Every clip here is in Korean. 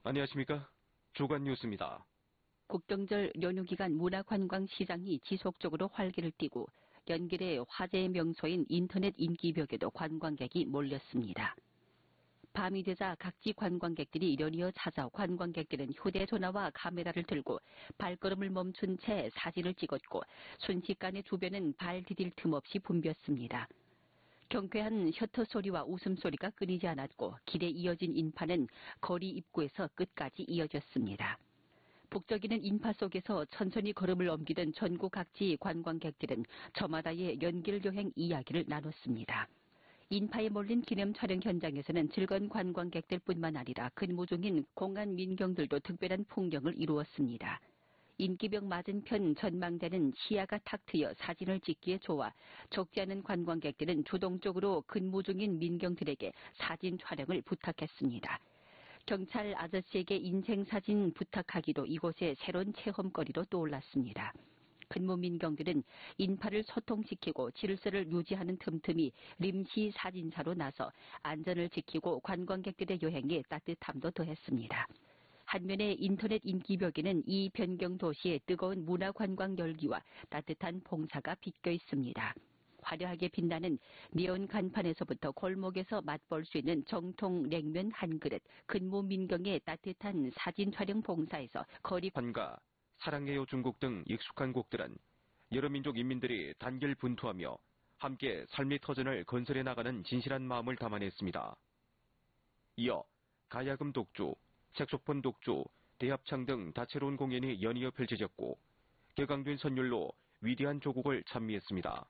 안녕하십니까? 조간 뉴스입니다. 국경절 연휴 기간 문화관광시장이 지속적으로 활기를 띠고 연길의 화제의 명소인 인터넷 인기벽에도 관광객이 몰렸습니다. 밤이 되자 각지 관광객들이 연이어 찾아 관광객들은 휴대전화와 카메라를 들고 발걸음을 멈춘 채 사진을 찍었고 순식간에 주변은 발 디딜 틈 없이 붐볐습니다. 경쾌한 셔터 소리와 웃음소리가 끊이지 않았고 길에 이어진 인파는 거리 입구에서 끝까지 이어졌습니다. 북적이는 인파 속에서 천천히 걸음을 옮기던 전국 각지 관광객들은 저마다의 연길 여행 이야기를 나눴습니다. 인파에 몰린 기념 촬영 현장에서는 즐거운 관광객들뿐만 아니라 근무 중인 공안 민경들도 특별한 풍경을 이루었습니다. 인기벽 맞은편 전망대는 시야가 탁 트여 사진을 찍기에 좋아 적지 않은 관광객들은 주동적으로 근무 중인 민경들에게 사진 촬영을 부탁했습니다. 경찰 아저씨에게 인생사진 부탁하기도 이곳의 새로운 체험거리로 떠올랐습니다. 근무 민경들은 인파를 소통시키고 질서를 유지하는 틈틈이 림시 사진사로 나서 안전을 지키고 관광객들의 여행에 따뜻함도 더했습니다. 한면에 인터넷 인기벽에는 이 변경 도시의 뜨거운 문화관광 열기와 따뜻한 봉사가 비껴 있습니다. 화려하게 빛나는 네온 간판에서부터 골목에서 맛볼 수 있는 정통 냉면 한 그릇, 근무 민경의 따뜻한 사진 촬영 봉사에서 거리 환가, 사랑해요 중국 등 익숙한 곡들은 여러 민족 인민들이 단결 분투하며 함께 삶의 터전을 건설해 나가는 진실한 마음을 담아냈습니다. 이어 가야금 독주, 색소폰 독주, 대합창 등 다채로운 공연이 연이어 펼쳐졌고 격앙된 선율로 위대한 조국을 찬미했습니다.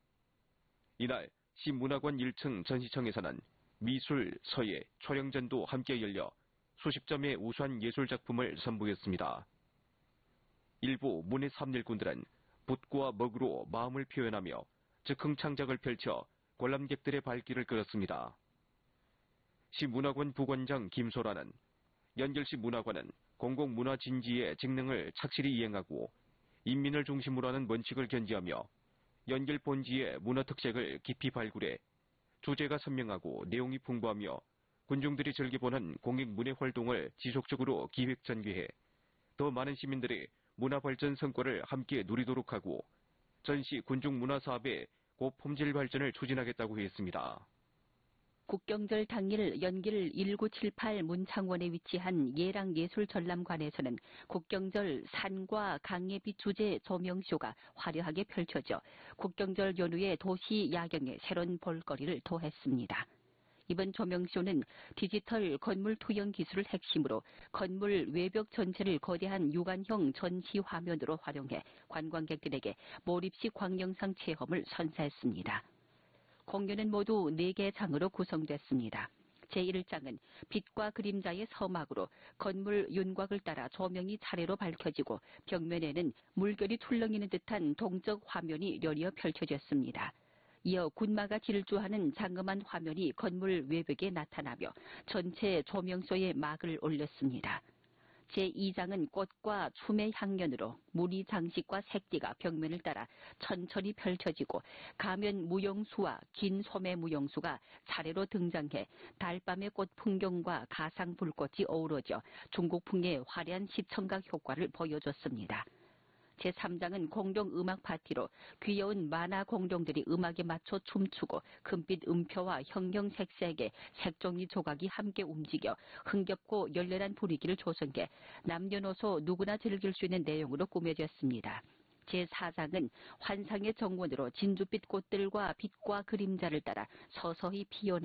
이날 시문화관 1층 전시청에서는 미술, 서예, 촬영전도 함께 열려 수십 점의 우수한 예술작품을 선보였습니다. 일부 문예 삼일꾼들은 붓과 먹으로 마음을 표현하며 즉흥 창작을 펼쳐 관람객들의 발길을 끌었습니다. 시문화관 부관장 김소라는 연결시 문화관은 공공문화진지의 직능을 착실히 이행하고 인민을 중심으로 하는 원칙을 견지하며 연결 본지의 문화특색을 깊이 발굴해 주제가 선명하고 내용이 풍부하며 군중들이 즐겨보는 공익문예 활동을 지속적으로 기획전개해 더 많은 시민들이 문화발전 성과를 함께 누리도록 하고 전시 군중문화사업의 고품질 발전을 추진하겠다고 했습니다. 국경절 당일 연길 1978 문창원에 위치한 예랑예술전람관에서는 국경절 산과 강의 빛 주제 조명쇼가 화려하게 펼쳐져 국경절 연휴의 도시 야경에 새로운 볼거리를 더했습니다. 이번 조명쇼는 디지털 건물 투영 기술을 핵심으로 건물 외벽 전체를 거대한 육안형 전시 화면으로 활용해 관광객들에게 몰입식 광영상 체험을 선사했습니다. 공연은 모두 4개 장으로 구성됐습니다. 제1장은 빛과 그림자의 서막으로 건물 윤곽을 따라 조명이 차례로 밝혀지고 벽면에는 물결이 출렁이는 듯한 동적 화면이 연이어 펼쳐졌습니다. 이어 군마가 질주하는 장엄한 화면이 건물 외벽에 나타나며 전체 조명소에 막을 올렸습니다. 제2장은 꽃과 춤의 향연으로 무늬 장식과 색지가 벽면을 따라 천천히 펼쳐지고 가면 무용수와 긴 소매 무용수가 차례로 등장해 달밤의 꽃 풍경과 가상 불꽃이 어우러져 중국풍의 화려한 시청각 효과를 보여줬습니다. 제3장은 공룡 음악 파티로 귀여운 만화 공룡들이 음악에 맞춰 춤추고 금빛 음표와 형형색색의 색종이 조각이 함께 움직여 흥겹고 열렬한 분위기를 조성해 남녀노소 누구나 즐길 수 있는 내용으로 꾸며졌습니다. 제4장은 환상의 정원으로 진주빛 꽃들과 빛과 그림자를 따라 서서히 피어나